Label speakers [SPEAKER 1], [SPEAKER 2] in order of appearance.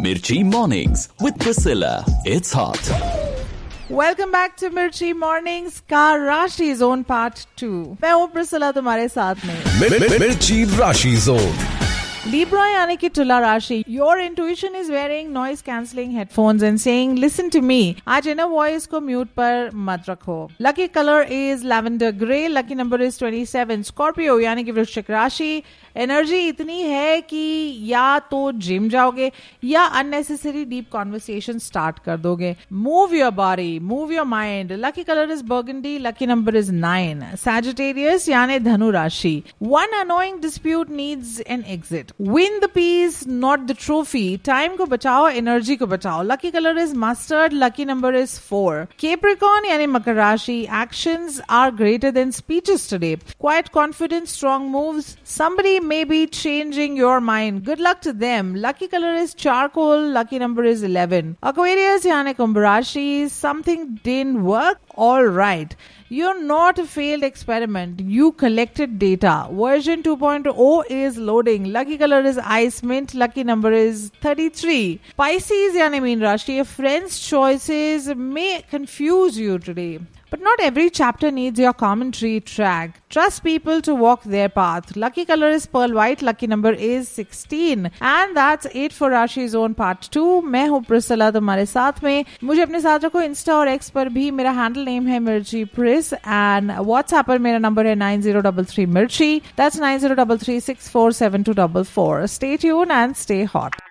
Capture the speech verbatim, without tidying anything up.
[SPEAKER 1] Mirchi Mornings with Priscilla. It's hot.
[SPEAKER 2] Welcome back to मिर्ची mornings का राशि zone part two. मैं हूँ प्रिसिला तुम्हारे साथ में।
[SPEAKER 3] मिर्ची राशि जोन।
[SPEAKER 2] Libra यानी कि तुला राशि, your intuition is wearing noise cancelling headphones and saying listen to me. आज inner voice को mute पर मत रखो। Lucky color is lavender grey, lucky number is twenty-seven. Scorpio यानी कि वृश्चिक राशि, एनर्जी इतनी है कि या तो जिम जाओगे या अननेसेसरी डीप कॉन्वर्सेशन स्टार्ट कर दोगे। Move your body, move your mind. Lucky colour is burgundy, lucky number is nine. Sagittarius यानी धनु राशि, one annoying dispute needs an exit. Win the piece not the trophy. Time को बचाओ, energy को बचाओ। Lucky colour is mustard, lucky number is four. Capricorn यानी मकर राशि, actions are greater than speeches today. Quite confidence, strong moves, somebody may be changing your mind. Good luck to them. Lucky color is charcoal, lucky number is eleven. Aquarius यानी कुंभ राशि, something didn't work, all right. You're not a failed experiment. You collected data. Version two point oh is loading. Lucky color is ice mint. Lucky number is thirty-three. Pisces यानी mean राशि, friends' choices may confuse you today. But not every chapter needs your commentary track. Trust people to walk their path. Lucky color is pearl white. Lucky number is sixteen. And that's it for Rashi Zone Part two. मैं हूँ Priscilla तुम्हारे साथ में। मुझे अपने साथ रखो Insta और एक्स पर भी। मेरा हैंडल नेम है मिर्ची प्रिस एंड व्हाट्सएप पर मेरा नंबर है नाइन जीरो थ्री थ्री मिर्ची। That's nine zero three three six four seven to four four. Stay tuned and stay hot.